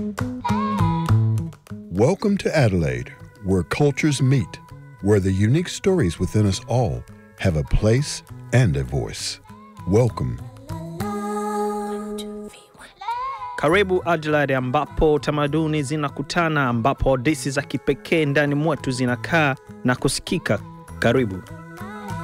Welcome to Adelaide, where cultures meet, where the unique stories within us all have a place and a voice. Welcome. Karibu Adelaide ambapo tamaduni zinakutana, ambapo hadithi za kipekee ndani mwetu zinakaa na kusikika. Karibu.